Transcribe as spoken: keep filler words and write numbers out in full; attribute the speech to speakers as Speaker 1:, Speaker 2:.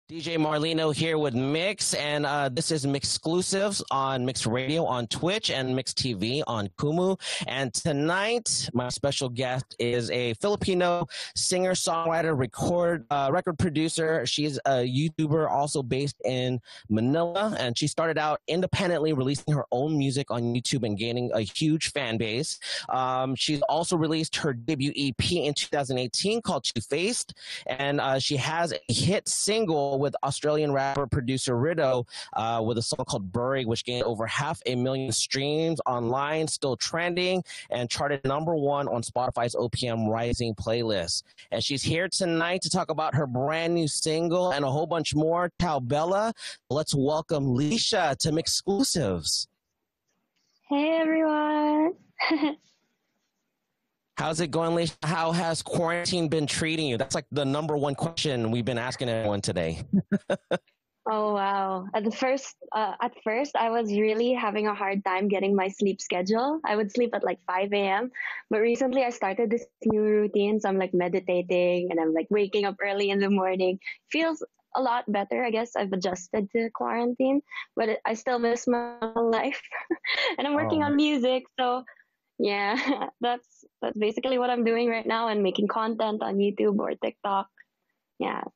Speaker 1: D J Marlino here with Mix, and uh, this is Mix Exclusives on Mix Radio on Twitch and Mix T V on Kumu. And tonight, my special guest is a Filipino singer, songwriter, record uh, record producer. She's a YouTuber, also based in Manila, and she started out independently, releasing her own music on YouTube and gaining a huge fan base. Um, she's also released her debut E P in two thousand eighteen called Two Faced, and uh, she has a hit single with Australian rapper producer Rido uh, with a song called Bury, which gained over half a million streams online, still trending, and charted number one on Spotify's O P M Rising playlist. And she's here tonight to talk about her brand new single and a whole bunch more. Ciao Bella. Let's welcome Leisha to Mix Exclusives.
Speaker 2: Hey everyone.
Speaker 1: How's it going, Leisha? How has quarantine been treating you? That's like the number one question we've been asking everyone today.
Speaker 2: Oh wow. At the first uh, at first I was really having a hard time getting my sleep schedule. I would sleep at like five a m. But recently I started this new routine. So I'm like meditating and I'm like waking up early in the morning. Feels a lot better. I guess I've adjusted to quarantine, but it, I still miss my life. And I'm working
Speaker 1: Oh.
Speaker 2: on music, so yeah, that's that's basically what I'm doing right now and making content on YouTube or TikTok. Yeah,